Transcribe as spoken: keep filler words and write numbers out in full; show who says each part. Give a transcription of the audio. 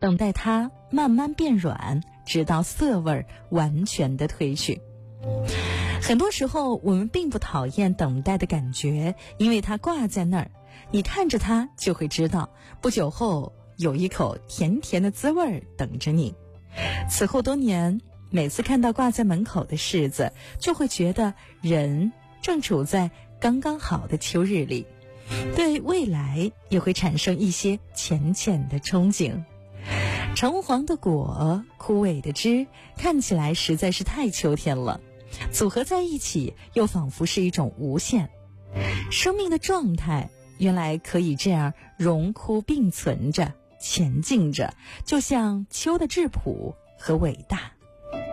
Speaker 1: 等待它慢慢变软，直到涩味完全的褪去。很多时候我们并不讨厌等待的感觉，因为它挂在那儿，你看着它就会知道，不久后有一口甜甜的滋味等着你。此后多年，每次看到挂在门口的柿子，就会觉得人正处在刚刚好的秋日里，对未来也会产生一些浅浅的憧憬。橙黄的果，枯萎的枝，看起来实在是太秋天了，组合在一起又仿佛是一种无限。生命的状态原来可以这样荣枯并存着，前进着，就像秋的质朴和伟大。